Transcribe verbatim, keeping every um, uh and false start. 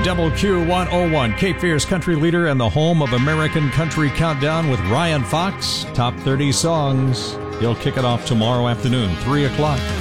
Double Q one oh one, Cape Fear's country leader and the home of American Country Countdown with Ryan Fox. Top thirty songs. He'll kick it off tomorrow afternoon, three o'clock.